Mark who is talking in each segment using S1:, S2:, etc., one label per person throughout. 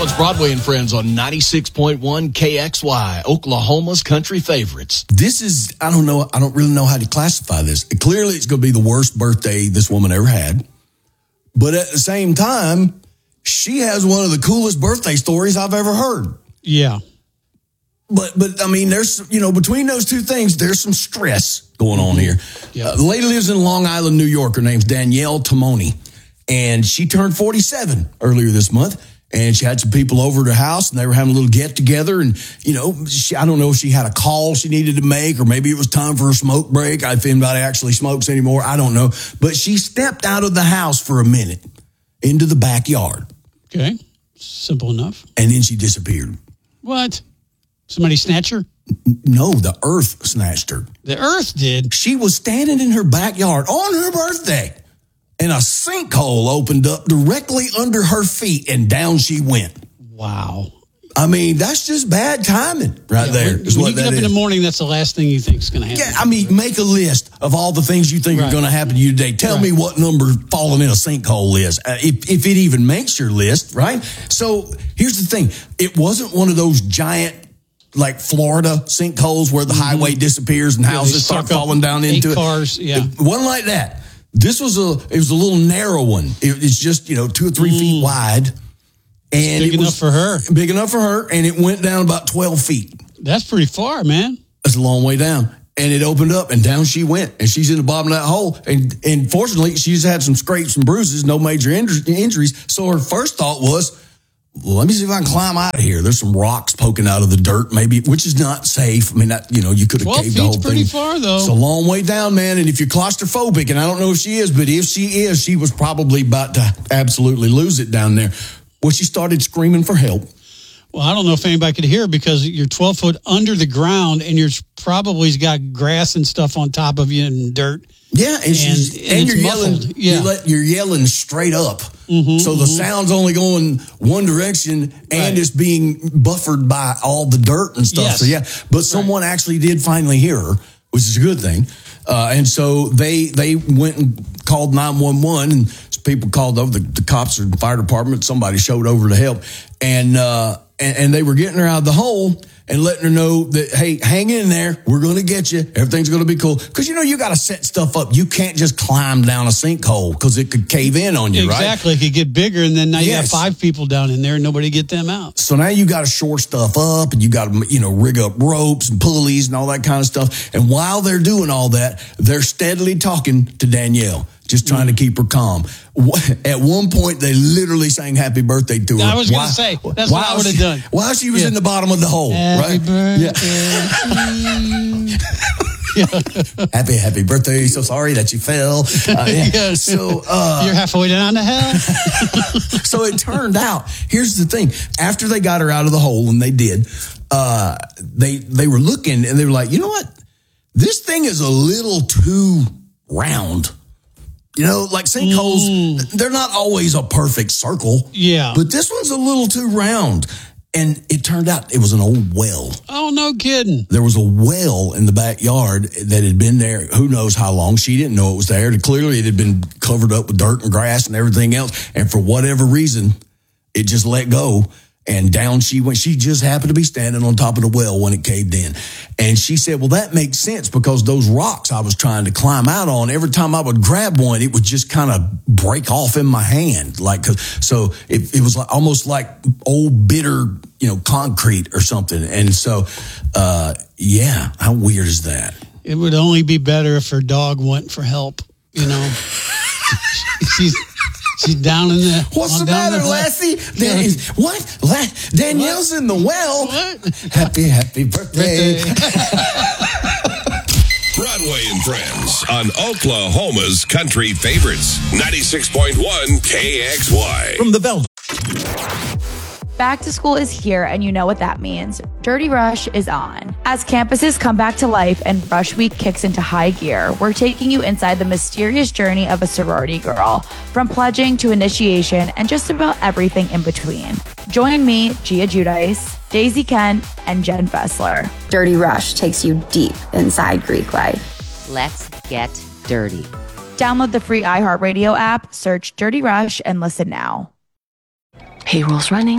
S1: It's Broadway and Friends on 96.1 KXY, Oklahoma's country favorites.
S2: This is, I don't really know how to classify this. Clearly, it's going to be the worst birthday this woman ever had. But at the same time, she has one of the coolest birthday stories I've ever heard.
S3: Yeah.
S2: But I mean, there's, between those two things, there's some stress going on here.
S3: Yeah.
S2: The lady lives in Long Island, New York. Her name's Danielle Timoni. And she turned 47 earlier this month. And she had some people over at her house, and they were having a little get-together. And, I don't know if she had a call she needed to make, or maybe it was time for a smoke break. If anybody actually smokes anymore, I don't know. But she stepped out of the house for a minute into the backyard.
S3: Okay. Simple enough.
S2: And then she disappeared.
S3: What? Somebody snatch her?
S2: No, the earth snatched her.
S3: The earth did?
S2: She was standing in her backyard on her birthday, and a sinkhole opened up directly under her feet, and down she went.
S3: Wow.
S2: I mean, that's just bad timing right there.
S3: When you get up in the morning, that's the last thing you think is going to happen.
S2: Yeah, I mean, make a list of all the things you think are going to happen to you today. Tell me what number falling in a sinkhole is, if it even makes your list, right? So here's the thing. It wasn't one of those giant, like Florida sinkholes where the highway disappears and houses start falling down into it.
S3: Cars, yeah.
S2: It wasn't like that. This was it was a little narrow one. It's just, 2 or 3 feet wide. And
S3: big enough for her.
S2: Big enough for her. And it went down about 12 feet.
S3: That's pretty far, man.
S2: That's a long way down. And it opened up and down she went. And she's in the bottom of that hole. And fortunately, she's had some scrapes and bruises, no major injuries. So her first thought was, well, let me see if I can climb out of here. There's some rocks poking out of the dirt, maybe, which is not safe. I mean, you could have caved the whole thing. 12 feet's
S3: pretty far, though.
S2: It's a long way down, man. And if you're claustrophobic, and I don't know if she is, but if she is, she was probably about to absolutely lose it down there. Well, she started screaming for help.
S3: Well, I don't know if anybody could hear because you're 12 foot under the ground and you're probably got grass and stuff on top of you and dirt.
S2: Yeah, and you're yelling.
S3: Yeah.
S2: You're yelling straight up. So the sound's only going one direction, and it's being buffered by all the dirt and stuff.
S3: Yes.
S2: So but someone actually did finally hear her, which is a good thing. And so they went and called 911, and people called over the cops or the fire department. Somebody showed over to help, and they were getting her out of the hole and letting her know that, hey, hang in there. We're going to get you. Everything's going to be cool. Because, you got to set stuff up. You can't just climb down a sinkhole because it could cave in on you, right?
S3: Exactly. It could get bigger, and then now you got 5 people down in there and nobody get them out.
S2: So now you got to shore stuff up, and you got to, rig up ropes and pulleys and all that kind of stuff. And while they're doing all that, they're steadily talking to Danielle, just trying to keep her calm. At one point, they literally sang happy birthday to her.
S3: I was going to say, that's what I would have done.
S2: While she was in the bottom of the hole,
S3: happy birthday.
S2: Happy birthday. So sorry that you fell. So
S3: you're halfway down to hell.
S2: So it turned out, here's the thing. After they got her out of the hole, and they did, they were looking, and they were like, you know what? This thing is a little too round. Like sinkholes, they're not always a perfect circle.
S3: Yeah.
S2: But this one's a little too round. And it turned out it was an old well.
S3: Oh, no kidding.
S2: There was a well in the backyard that had been there who knows how long. She didn't know it was there. Clearly, it had been covered up with dirt and grass and everything else. And for whatever reason, it just let go. And down she went. She just happened to be standing on top of the well when it caved in. And she said, well, that makes sense because those rocks I was trying to climb out on, every time I would grab one, it would just kind of break off in my hand. So it was like, almost like old bitter, concrete or something. And so, how weird is that?
S3: It would only be better if her dog went for help, She's down in the...
S2: What's the matter, Lassie? What? Danielle's in the well.
S3: What?
S2: Happy birthday.
S4: Broadway and Friends on Oklahoma's country favorites. 96.1 KXY.
S2: From the Velvet.
S5: Back to school is here, and you know what that means. Dirty Rush is on. As campuses come back to life and Rush Week kicks into high gear, we're taking you inside the mysterious journey of a sorority girl, from pledging to initiation and just about everything in between. Join me, Gia Giudice, Daisy Kent, and Jen Fessler.
S6: Dirty Rush takes you deep inside Greek life.
S7: Let's get dirty.
S5: Download the free iHeartRadio app, search Dirty Rush, and listen now.
S7: Payroll's running,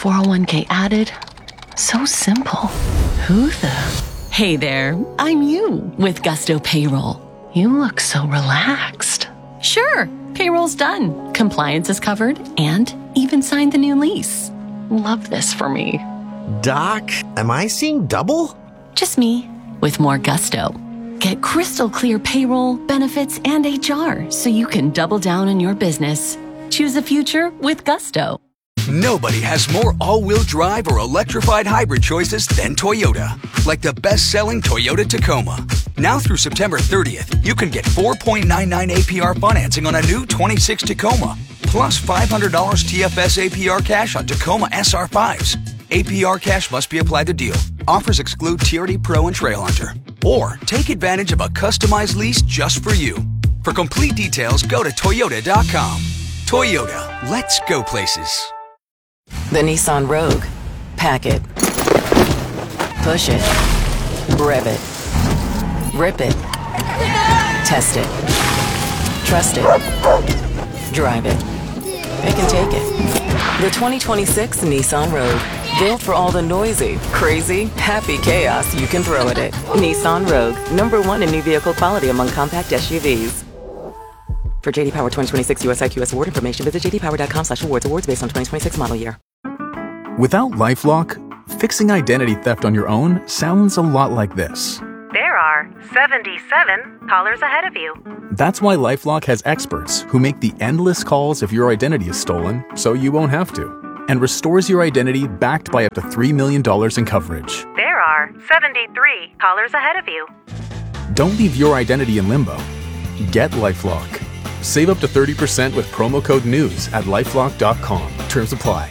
S8: 401k added. So simple. Who the? Hey there, I'm you with Gusto Payroll. You look so relaxed. Sure, payroll's done. Compliance is covered and even signed the new lease. Love this for me.
S9: Doc, am I seeing double?
S8: Just me with more gusto. Get crystal clear payroll, benefits, and HR so you can double down on your business. Choose a future with Gusto.
S10: Nobody has more all-wheel drive or electrified hybrid choices than Toyota. Like the best-selling Toyota Tacoma. Now through September 30th, you can get 4.99 APR financing on a new 26 Tacoma, plus $500 TFS APR cash on Tacoma SR5s. APR cash must be applied to deal. Offers exclude TRD Pro and Trail Hunter. Or take advantage of a customized lease just for you. For complete details, go to Toyota.com. Toyota, let's go places.
S11: The Nissan Rogue. Pack it. Push it. Rev it. Rip it. Test it. Trust it. Drive it. It can take it. The 2026 Nissan Rogue. Built for all the noisy, crazy, happy chaos you can throw at it. Nissan Rogue. #1 in new vehicle quality among compact SUVs. For JD Power 2026 US IQS award information, visit jdpower.com/awards. Awards based on 2026 model year.
S12: Without LifeLock, fixing identity theft on your own sounds a lot like this.
S13: There are 77 callers ahead of you.
S12: That's why LifeLock has experts who make the endless calls if your identity is stolen, so you won't have to, and restores your identity backed by up to $3 million in coverage.
S13: There are 73 callers ahead of you.
S12: Don't leave your identity in limbo. Get LifeLock. Save up to 30% with promo code NEWS at LifeLock.com. Terms apply.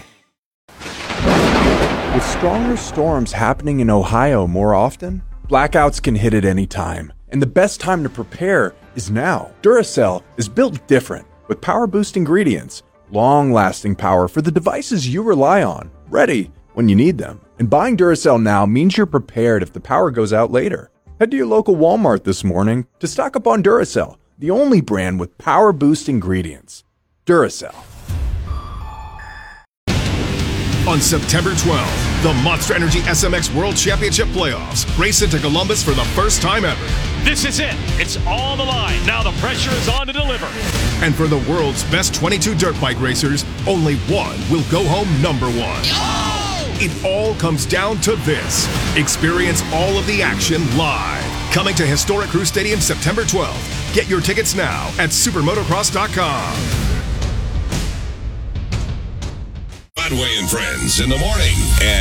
S14: With stronger storms happening in Ohio more often, blackouts can hit at any time. And the best time to prepare is now. Duracell is built different with power-boost ingredients, long-lasting power for the devices you rely on, ready when you need them. And buying Duracell now means you're prepared if the power goes out later. Head to your local Walmart this morning to stock up on Duracell, the only brand with power-boost ingredients. Duracell.
S15: On September 12th, the Monster Energy SMX World Championship Playoffs race into Columbus for the first time ever.
S16: This is it. It's on the line. Now the pressure is on to deliver.
S15: And for the world's best 22 dirt bike racers, only one will go home #1. Oh! It all comes down to this. Experience all of the action live. Coming to Historic Crew Stadium September 12th. Get your tickets now at supermotocross.com.
S4: Broadway and Friends in the morning. And